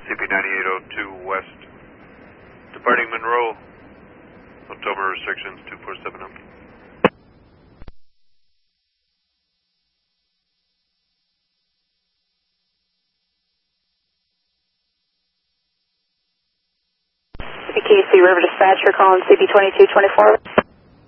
CP9802 West, departing Monroe, October restrictions 247 up. CPKC River Dispatcher calling CP2224.